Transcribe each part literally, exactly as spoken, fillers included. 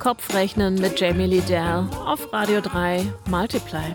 Kopfrechnen mit Jamie Liddell auf Radio drei Multiply.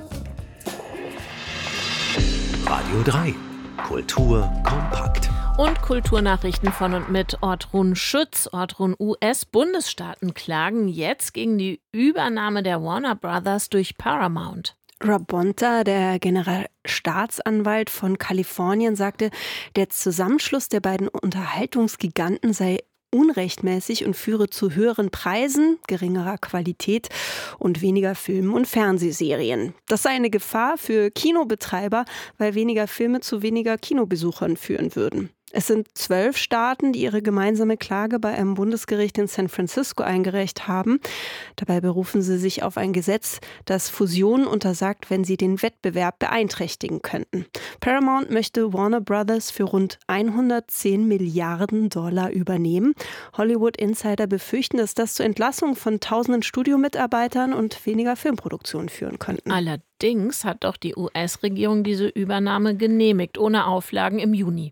Radio drei. Kultur kompakt. Und Kulturnachrichten von und mit Ortrun Schütz. Ortrun, U S-Bundesstaaten klagen jetzt gegen die Übernahme der Warner Brothers durch Paramount. Rob Bonta, der Generalstaatsanwalt von Kalifornien, sagte, der Zusammenschluss der beiden Unterhaltungsgiganten sei unrechtmäßig und führe zu höheren Preisen, geringerer Qualität und weniger Filmen und Fernsehserien. Das sei eine Gefahr für Kinobetreiber, weil weniger Filme zu weniger Kinobesuchern führen würden. Es sind zwölf Staaten, die ihre gemeinsame Klage bei einem Bundesgericht in San Francisco eingereicht haben. Dabei berufen sie sich auf ein Gesetz, das Fusionen untersagt, wenn sie den Wettbewerb beeinträchtigen könnten. Paramount möchte Warner Brothers für rund hundertzehn Milliarden Dollar übernehmen. Hollywood-Insider befürchten, dass das zur Entlassung von tausenden Studiomitarbeitern und weniger Filmproduktion führen könnten. Allerdings hat doch die U S-Regierung diese Übernahme genehmigt, ohne Auflagen im Juni.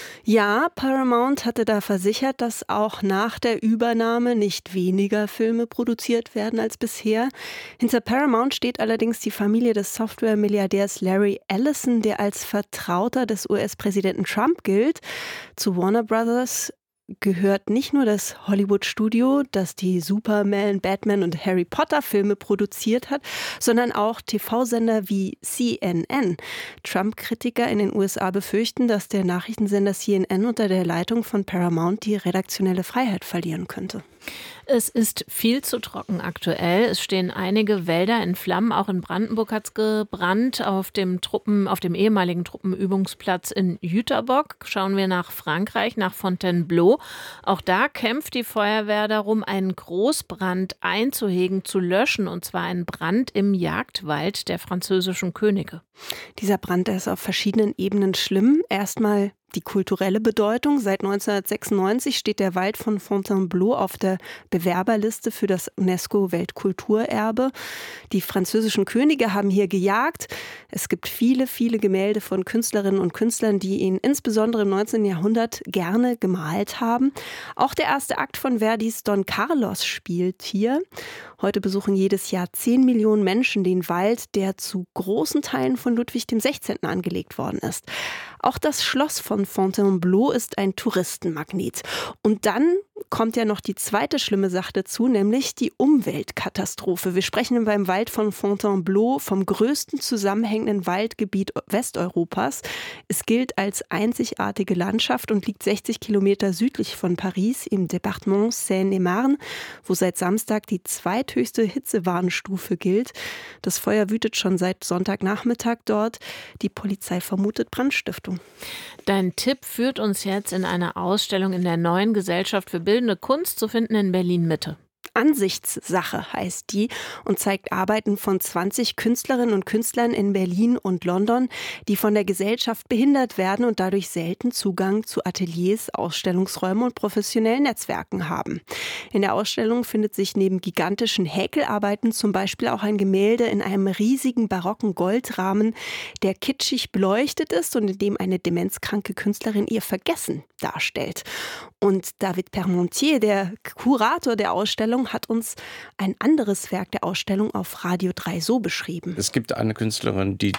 Ja, Paramount hatte da versichert, dass auch nach der Übernahme nicht weniger Filme produziert werden als bisher. Hinter Paramount steht allerdings die Familie des Software-Milliardärs Larry Ellison, der als Vertrauter des U S-Präsidenten Trump gilt. Zu Warner Brothers gehört nicht nur das Hollywood-Studio, das die Superman, Batman und Harry Potter-Filme produziert hat, sondern auch T V-Sender wie C N N. Trump-Kritiker in den U S A befürchten, dass der Nachrichtensender C N N unter der Leitung von Paramount die redaktionelle Freiheit verlieren könnte. Es ist viel zu trocken aktuell. Es stehen einige Wälder in Flammen. Auch in Brandenburg hat es gebrannt auf dem Truppen, auf dem ehemaligen Truppenübungsplatz in Jüterbock. Schauen wir nach Frankreich, nach Fontainebleau. Auch da kämpft die Feuerwehr darum, einen Großbrand einzuhegen, zu löschen. Und zwar einen Brand im Jagdwald der französischen Könige. Dieser Brand, der ist auf verschiedenen Ebenen schlimm. Erstmal die kulturelle Bedeutung. Seit neunzehnhundertsechsundneunzig steht der Wald von Fontainebleau auf der Bewerberliste für das UNESCO-Weltkulturerbe. Die französischen Könige haben hier gejagt. Es gibt viele, viele Gemälde von Künstlerinnen und Künstlern, die ihn insbesondere im neunzehnten Jahrhundert gerne gemalt haben. Auch der erste Akt von Verdis Don Carlos spielt hier. Heute besuchen jedes Jahr zehn Millionen Menschen den Wald, der zu großen Teilen von Ludwig der Sechzehnte angelegt worden ist. Auch das Schloss von Fontainebleau ist ein Touristenmagnet. Und dann kommt ja noch die zweite schlimme Sache dazu, nämlich die Umweltkatastrophe. Wir sprechen beim Wald von Fontainebleau vom größten zusammenhängenden Waldgebiet Westeuropas. Es gilt als einzigartige Landschaft und liegt sechzig Kilometer südlich von Paris im Departement Seine-et-Marne, wo seit Samstag die zweithöchste Hitzewarnstufe gilt. Das Feuer wütet schon seit Sonntagnachmittag dort. Die Polizei vermutet Brandstiftung. Dein Tipp führt uns jetzt in eine Ausstellung in der Neuen Gesellschaft für Bildende Kunst, zu finden in Berlin-Mitte. Ansichtssache heißt die und zeigt Arbeiten von zwanzig Künstlerinnen und Künstlern in Berlin und London, die von der Gesellschaft behindert werden und dadurch selten Zugang zu Ateliers, Ausstellungsräumen und professionellen Netzwerken haben. In der Ausstellung findet sich neben gigantischen Häkelarbeiten zum Beispiel auch ein Gemälde in einem riesigen barocken Goldrahmen, der kitschig beleuchtet ist und in dem eine demenzkranke Künstlerin ihr Vergessen darstellt. Und David Permontier, der Kurator der Ausstellung, hat uns ein anderes Werk der Ausstellung auf Radio drei so beschrieben. Es gibt eine Künstlerin, die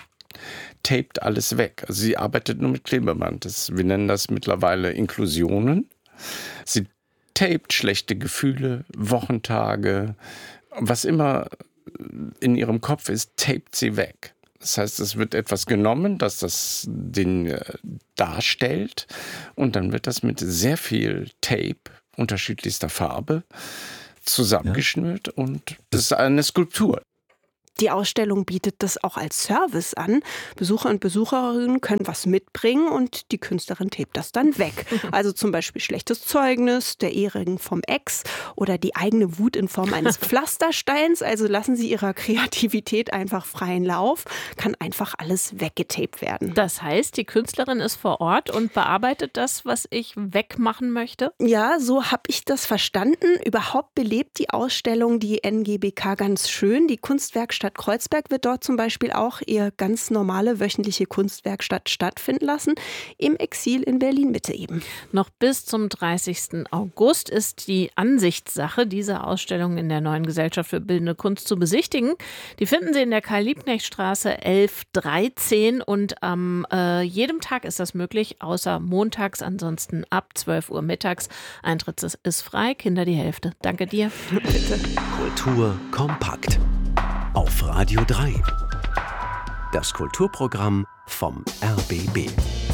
tapet alles weg. Also sie arbeitet nur mit Klebeband. Das, wir nennen das mittlerweile Inklusionen. Sie tapet schlechte Gefühle, Wochentage, was immer in ihrem Kopf ist, tapet sie weg. Das heißt, es wird etwas genommen, das das den äh, darstellt, und dann wird das mit sehr viel Tape unterschiedlichster Farbe zusammengeschnürt, ja. Und das ist eine Skulptur. Die Ausstellung bietet das auch als Service an. Besucher und Besucherinnen können was mitbringen und die Künstlerin tapet das dann weg. Also zum Beispiel schlechtes Zeugnis, der Ehering vom Ex oder die eigene Wut in Form eines Pflastersteins. Also lassen Sie Ihrer Kreativität einfach freien Lauf. Kann einfach alles weggetapet werden. Das heißt, die Künstlerin ist vor Ort und bearbeitet das, was ich wegmachen möchte? Ja, so habe ich das verstanden. Überhaupt belebt die Ausstellung die N G B K ganz schön. Die Kunstwerkstatt Stadt Kreuzberg wird dort zum Beispiel auch ihre ganz normale wöchentliche Kunstwerkstatt stattfinden lassen, im Exil in Berlin-Mitte eben. Noch bis zum dreißigsten August ist die Ansichtssache, diese Ausstellung in der Neuen Gesellschaft für Bildende Kunst zu besichtigen. Die finden Sie in der Karl-Liebknecht-Straße elf dreizehn und am äh, jedem Tag ist das möglich, außer montags, ansonsten ab zwölf Uhr mittags. Eintritt ist, ist frei, Kinder die Hälfte. Danke dir. Bitte. Kultur kompakt. Auf Radio drei. Das Kulturprogramm vom R B B.